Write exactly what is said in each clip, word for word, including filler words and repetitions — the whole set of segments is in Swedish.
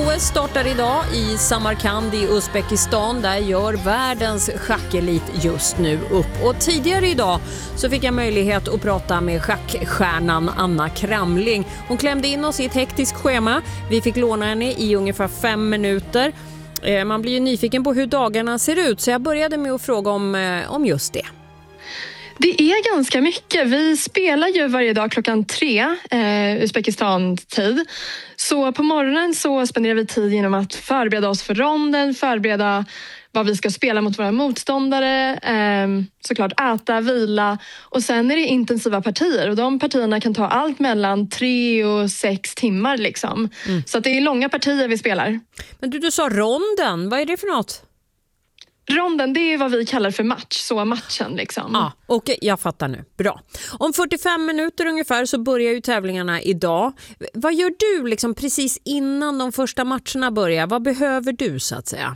S startar idag i Samarkand i Uzbekistan. Där gör världens schackelit just nu upp. Och tidigare idag så fick jag möjlighet att prata med schackstjärnan Anna Kramling. Hon klämde in oss i ett hektiskt schema. Vi fick låna henne i ungefär fem minuter. Man blir ju nyfiken på hur dagarna ser ut, så jag började med att fråga om, om just det. Det är ganska mycket. Vi spelar ju varje dag klockan tre, eh, Uzbekistan-tid. Så på morgonen så spenderar vi tid genom att förbereda oss för ronden, förbereda vad vi ska spela mot våra motståndare, eh, såklart äta, vila, och sen är det intensiva partier och de partierna kan ta allt mellan tre och sex timmar liksom. Mm. Så att det är långa partier vi spelar. Men du, du sa ronden, vad är det för något? Ronden, det är vad vi kallar för match, så matchen liksom. Ja, okej, jag fattar nu. Bra. Om fyrtiofem minuter ungefär så börjar ju tävlingarna idag. Vad gör du liksom precis innan de första matcherna börjar? Vad behöver du så att säga?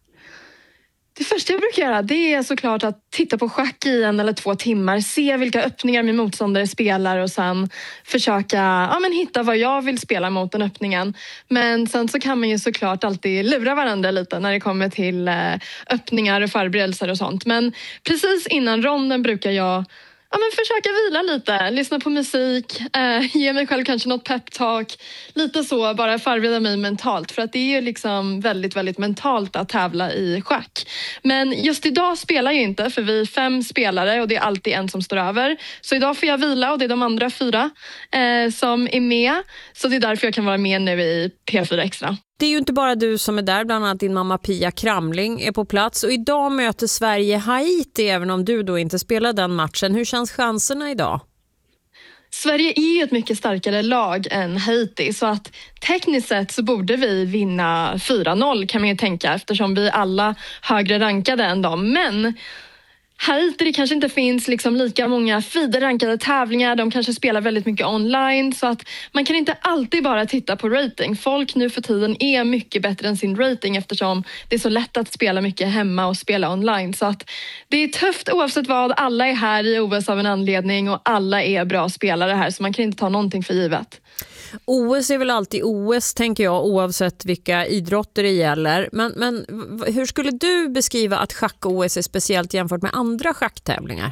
Det första jag brukar göra, det är såklart att titta på schack i en eller två timmar. Se vilka öppningar min motståndare spelar och sen försöka ja, men hitta vad jag vill spela mot den öppningen. Men sen så kan man ju såklart alltid lura varandra lite när det kommer till eh, öppningar och förberedelser och sånt. Men precis innan ronden brukar jag ja, men försöka vila lite, lyssna på musik, eh, ge mig själv kanske något peptalk. Lite så, bara förbereda mig mentalt. För att det är ju liksom väldigt, väldigt mentalt att tävla i schack. Men just idag spelar jag inte, för vi är fem spelare och det är alltid en som står över. Så idag får jag vila och det är de andra fyra eh, som är med. Så det är därför jag kan vara med nu i P fyra Extra. Det är ju inte bara du som är där, bland annat din mamma Pia Kramling är på plats. Och idag möter Sverige Haiti, även om du då inte spelar den matchen. Hur känns chanserna idag? Sverige är ju ett mycket starkare lag än Haiti, så att tekniskt sett så borde vi vinna fyra noll kan man ju tänka, eftersom vi alla högre rankade än dem. Men Haiti, det kanske inte finns liksom lika många FIDE-rankade tävlingar. De kanske spelar väldigt mycket online, så att man kan inte alltid bara titta på rating. Folk nu för tiden är mycket bättre än sin rating, eftersom det är så lätt att spela mycket hemma och spela online. Så att det är tufft oavsett vad. Alla är här i O S av en anledning och alla är bra spelare här, så man kan inte ta någonting för givet. O S är väl alltid O S, tänker jag, oavsett vilka idrotter det gäller. Men, men hur skulle du beskriva att schack-O S är speciellt jämfört med andra schacktävlingar?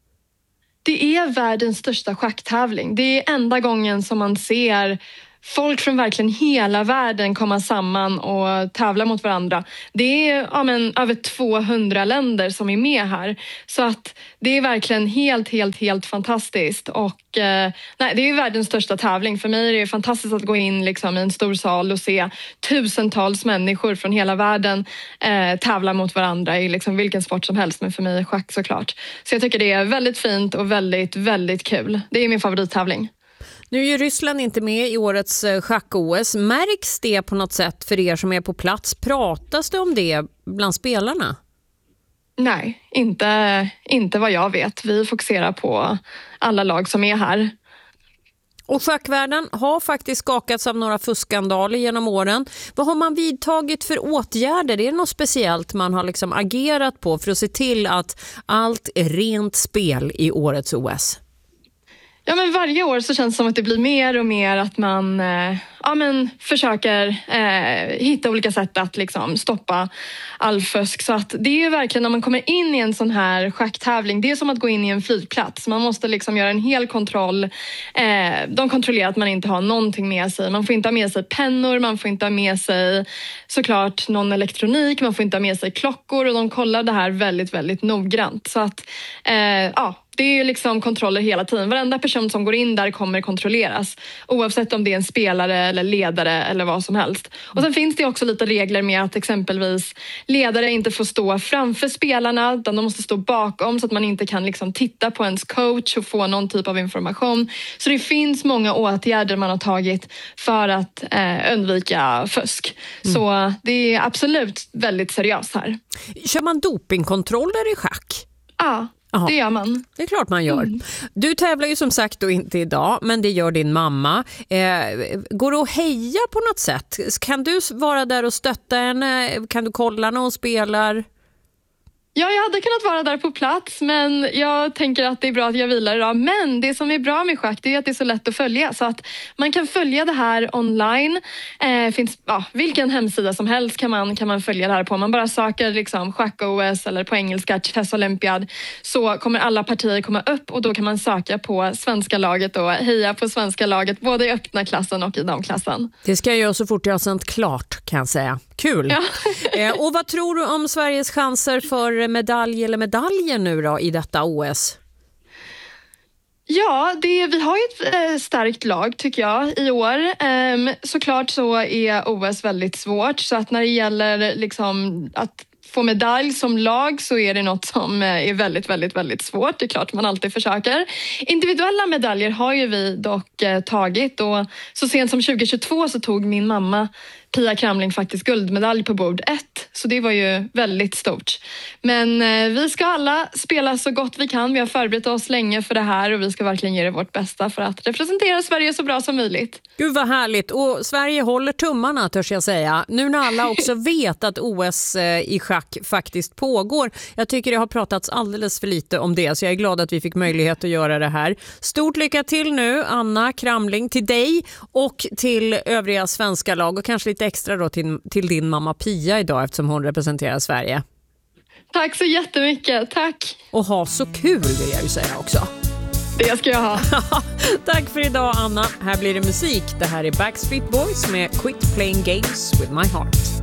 Det är världens största schacktävling. Det är enda gången som man ser folk från verkligen hela världen komma samman och tävla mot varandra. Det är ja, men, över tvåhundra länder som är med här. Så att det är verkligen helt, helt, helt fantastiskt. Och eh, nej, det är världens största tävling. För mig är det fantastiskt att gå in liksom, i en stor sal och se tusentals människor från hela världen eh, tävla mot varandra i liksom, vilken sport som helst. Men för mig är schack såklart. Så jag tycker det är väldigt fint och väldigt, väldigt kul. Det är min favorittävling. Nu är ju Ryssland inte med i årets schack-O S. Märks det på något sätt för er som är på plats? Pratas det om det bland spelarna? Nej, inte, inte vad jag vet. Vi fokuserar på alla lag som är här. Och schackvärlden har faktiskt skakats av några fuskskandaler genom åren. Vad har man vidtagit för åtgärder? Det är något speciellt man har liksom agerat på för att se till att allt är rent spel i årets O S? Ja, men varje år så känns det som att det blir mer och mer att man eh, ja, men försöker eh, hitta olika sätt att liksom, stoppa all fusk. Så att det är ju verkligen när man kommer in i en sån här schacktävling, det är som att gå in i en flygplats. Man måste liksom göra en hel kontroll. Eh, de kontrollerar att man inte har någonting med sig. Man får inte ha med sig pennor, man får inte ha med sig såklart någon elektronik, man får inte ha med sig klockor, och de kollar det här väldigt, väldigt noggrant. Så att eh, ja, det är ju liksom kontroller hela tiden. Varenda person som går in där kommer kontrolleras. Oavsett om det är en spelare eller ledare eller vad som helst. Och sen finns det också lite regler med att exempelvis ledare inte får stå framför spelarna. Utan de måste stå bakom så att man inte kan liksom titta på ens coach och få någon typ av information. Så det finns många åtgärder man har tagit för att eh, undvika fusk. Mm. Så det är absolut väldigt seriöst här. Kör man dopingkontroller i schack? Ja. Aha. Det gör man. Det är klart man gör. Mm. Du tävlar ju som sagt då inte idag, men det gör din mamma. Eh, går det att heja på något sätt? Kan du vara där och stötta henne? Kan du kolla när hon spelar? Ja, jag hade kunnat vara där på plats, men jag tänker att det är bra att jag vilar idag. Men det som är bra med schack, det är att det är så lätt att följa. Så att man kan följa det här online. Eh, finns, ja, vilken hemsida som helst kan man, kan man följa det här på. Man bara söker liksom schack-O S eller på engelska Chess Olympiad, så kommer alla partier komma upp och då kan man söka på svenska laget och heja på svenska laget både i öppna klassen och i damklassen. Det ska jag göra så fort jag har sänt klart, kan jag säga. Kul! Ja. eh, och vad tror du om Sveriges chanser för medalj eller medaljer nu då i detta O S? Ja, det, vi har ju ett eh, starkt lag tycker jag i år. Ehm, såklart så är O S väldigt svårt, så att när det gäller liksom att få medalj som lag så är det något som är väldigt, väldigt, väldigt svårt. Det är klart man alltid försöker. Individuella medaljer har ju vi dock eh, tagit, och så sent som tjugo tjugotvå så tog min mamma Pia Kramling faktiskt guldmedalj på bord ett. Så det var ju väldigt stort. Men eh, vi ska alla spela så gott vi kan. Vi har förberett oss länge för det här och vi ska verkligen ge det vårt bästa för att representera Sverige så bra som möjligt. Gud vad härligt. Och Sverige håller tummarna, törs jag säga. Nu när alla också vet att O S i schack faktiskt pågår. Jag tycker det har pratats alldeles för lite om det, så jag är glad att vi fick möjlighet att göra det här. Stort lycka till nu, Anna Kramling, till dig och till övriga svenska lag, och kanske lite extra då till, till din mamma Pia idag eftersom hon representerar Sverige. Tack så jättemycket, tack. Och ha så kul vill jag ju säga också. Det ska jag ha. Tack för idag Anna. Här blir det musik. Det här är Backstreet Boys med Quit Playing Games With My Heart.